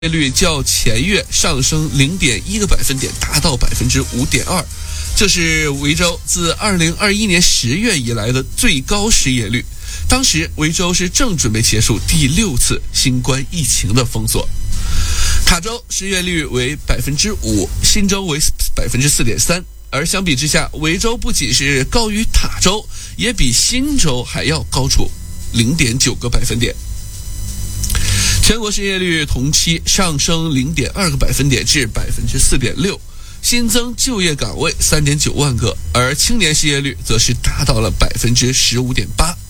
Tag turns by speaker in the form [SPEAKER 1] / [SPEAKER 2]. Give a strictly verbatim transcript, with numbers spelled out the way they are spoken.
[SPEAKER 1] 业率较前月上升 零点一 个百分点，达到 百分之五点二， 这是维州自二零二一年十月以来的最高失业率。当时维州是正准备结束第六次新冠疫情的封锁。塔州失业率为 百分之五， 新州为 百分之四点三， 而相比之下，维州不仅是高于塔州，也比新州还要高出 零点九 个百分点。全国失业率同期上升 零点二 个百分点至 百分之四点六， 新增就业岗位 三点九万个，而青年失业率则是达到了 百分之十五点八。